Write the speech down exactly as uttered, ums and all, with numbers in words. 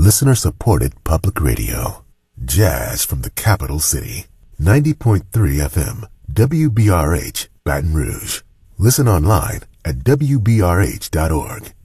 Listener-supported public radio. Jazz from the capital city. ninety point three F M, W B R H, Baton Rouge. Listen online at W B R H dot org.